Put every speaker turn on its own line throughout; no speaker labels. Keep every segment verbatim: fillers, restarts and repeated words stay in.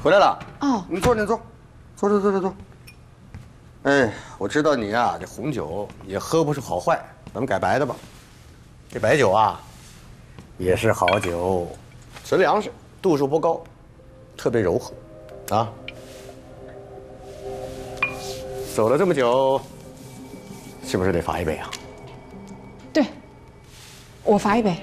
回来了。
哦，
你坐，你坐，坐坐坐坐坐。哎，我知道你呀、这红酒也喝不出好坏，咱们改白的吧。这白酒啊，也是好酒，纯粮食，度数不高，特别柔和，啊。走了这么久，是不是得罚一杯啊？
对，我罚一杯。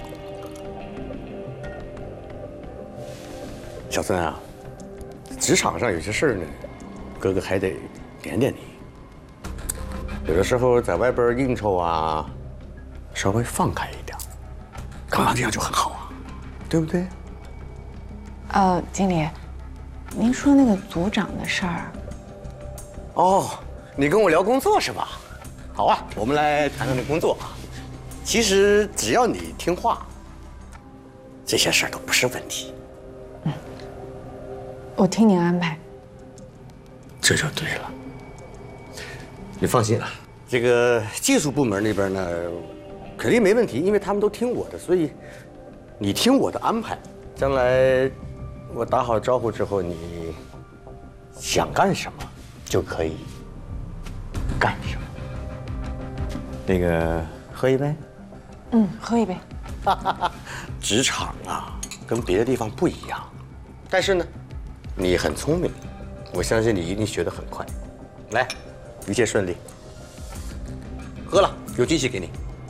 小孙啊，职场上有些事儿呢，哥哥还得点点你。有的时候在外边应酬啊，稍微放开一点，刚刚这样就很好啊，对不对？
呃，经理，您说那个组长的事儿。
哦，你跟我聊工作是吧？好啊，我们来谈谈这工作啊。其实只要你听话，这些事儿都不是问题。
嗯，我听您安排。
这就对了。你放心啊，这个技术部门那边呢，肯定没问题，因为他们都听我的，所以你听我的安排。将来我打好招呼之后，你想干什么就可以干什么。那个，喝一杯。
嗯，喝一杯。
职场啊，跟别的地方不一样，但是呢，你很聪明，我相信你一定学得很快。来，一切顺利。喝了，有惊喜给你。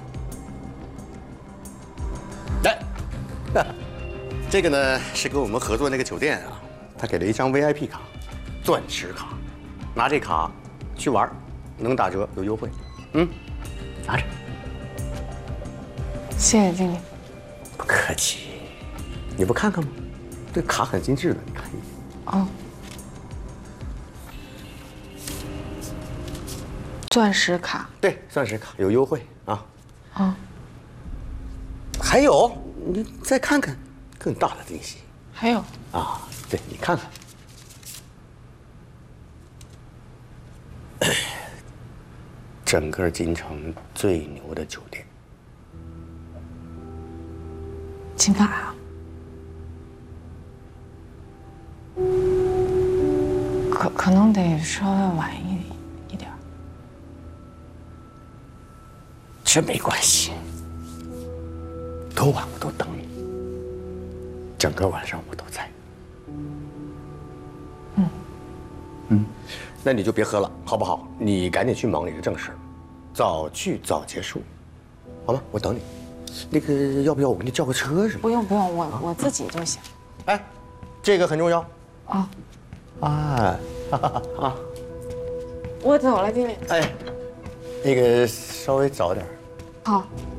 来，这个呢是跟我们合作那个酒店啊，他给了一张 V I P 卡，钻石卡，拿这卡去玩，能打折，有优惠。嗯，拿着。
谢谢经理。
不客气，你不看看吗？这卡很精致的，你看一眼。
哦。钻石卡。
对，钻石卡有优惠啊。
哦。
还有，你再看看，更大的惊喜。
还有。
啊，对，你看看。整个京城最牛的酒店。
金发啊。可可能得稍微晚一一点。
这没关系，多晚我都等你，整个晚上我都在。
嗯。
嗯，那你就别喝了，好不好？你赶紧去忙你的正事，早去早结束，好吗？我等你。那个，要不要我给你叫个车什么？
不用不用，我、啊、我自己就行。
哎，这个很重要。
啊。
啊，哈哈啊！
我走了，经理。
哎，那个稍微早点。
好。